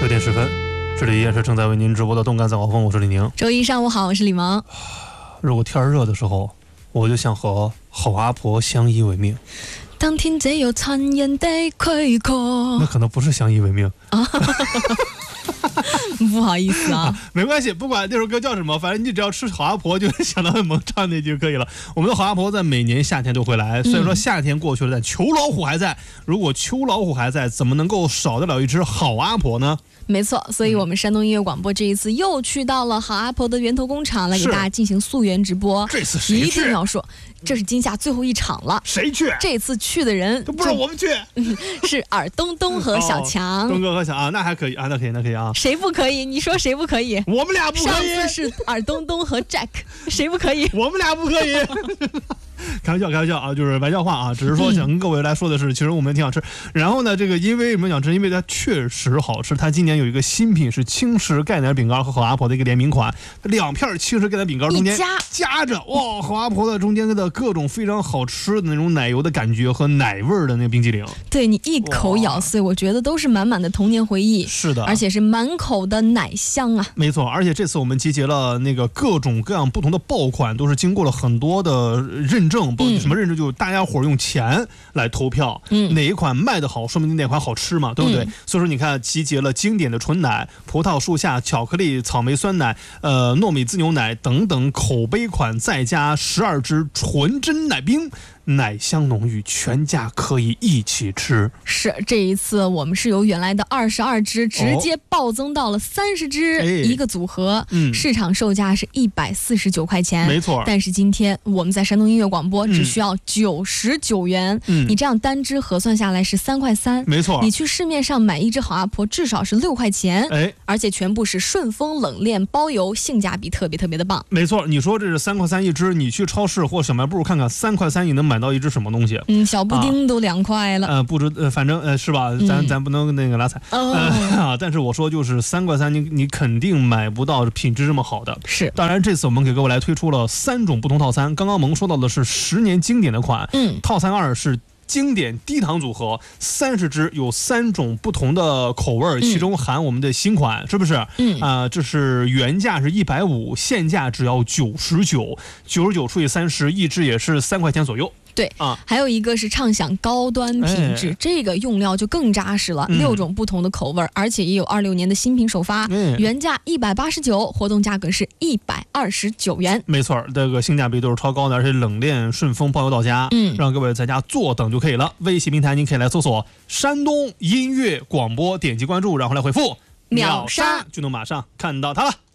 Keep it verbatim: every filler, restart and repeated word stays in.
九点十分，这里依然是正在为您直播的动感早高峰，我是李宁。 周一上午好，我是李萌。 如果天热的时候，我就想和好阿婆相依为命。 當天這有殘忍的軀殼， 那可能不是相依为命啊。不好意思啊， 啊，没关系，不管那首歌叫什么，反正你只要吃好阿婆，就想到萌唱那句就可以了。我们的好阿婆在每年夏天都会来，虽然说夏天过去了，但秋老虎还在。如果秋老虎还在，怎么能够少得了一只好阿婆呢？ 没错，所以我们山东音乐广播这一次又去到了好阿婆的源头工厂，来给大家进行溯源直播。 这次谁去？ 一定要说，这是今夏最后一场了。 谁去？ 这次去的人都不是我们去， 是尔东东和小强。 哦、东哥和小啊，那还可以啊，那可以，那可以啊。 谁不可以？你说谁不可以？ 我们俩不可以。 上次是尔东东和 Jack， 谁不可以？ 我们俩不可以。开玩笑，开玩笑啊，就是玩笑话啊，只是说想跟各位来说的是，嗯、其实我们挺想吃。然后呢，这个因为什么想吃？因为它确实好吃。它今年有一个新品是轻食钙奶饼干和好阿婆的一个联名款，两片轻食钙奶饼干中间夹着哇，好阿婆的中间的各种非常好吃的那种奶油的感觉和奶味的那个冰激凌。 对，你一口咬碎，我觉得都是满满的童年回忆。 是的， 而且是满口的奶香啊。 没错，而且这次我们集结了那个各种各样不同的爆款，都是经过了很多的认证。不什么认证，就是大家伙用钱来投票，嗯，哪一款卖得好，说明哪款好吃嘛，对不对？嗯、所以说你看，集结了经典的纯奶、葡萄树下巧克力、草莓酸奶、呃糯米自牛奶等等口碑款，再加十二支纯真奶冰。奶香浓郁，全家可以一起吃。 是，这一次我们是由原来的二十二支直接暴增到了三十支、哦、一个组合，嗯，市场售价是一百四十九块钱， 没错。 但是今天我们在山东音乐广播只需要九十九元，嗯，你这样单支核算下来是三块三， 没错。 你去市面上买一只好阿婆至少是六块钱， 哎， 而且全部是顺丰冷链包邮，性价比特别特别的棒。 没错，你说这是三块三一只，你去超市或小卖部看看，三块三你能买到一只什么东西？ 嗯，小布丁都两块了。 啊、呃，不知呃，反正呃是吧？咱、嗯、咱不能那个拉踩、 哦、 呃啊。但是我说就是三块三，你你肯定买不到品质这么好的。 是， 当然这次我们给各位来推出了三种不同套餐。刚刚萌说到的是十年经典的款，嗯，套餐二是经典低糖组合，三十支有三种不同的口味，其中含我们的新款，嗯、是不是？嗯啊、呃，这是原价是一百五，现价只要九十九，九十九除以三十，一支也是三块钱左右。 对啊，还有一个是畅享高端品质，哎、这个用料就更扎实了，嗯、六种不同的口味，而且也有二六年的新品首发，嗯、原价一百八十九，活动价格是一百二十九元。 没错，这个性价比都是超高的，而且冷链顺丰包邮到家，嗯，让各位在家坐等就可以了。微信平台您可以来搜索山东音乐广播，点击关注，然后来回复秒杀，就能马上看到它了。